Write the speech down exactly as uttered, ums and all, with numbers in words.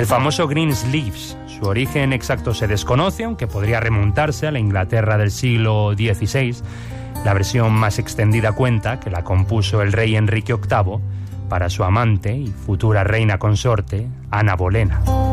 El famoso Greensleeves. Su origen exacto se desconoce, aunque podría remontarse a la Inglaterra del siglo dieciséis. La versión más extendida cuenta que la compuso el rey Enrique octavo para su amante y futura reina consorte, Ana Bolena.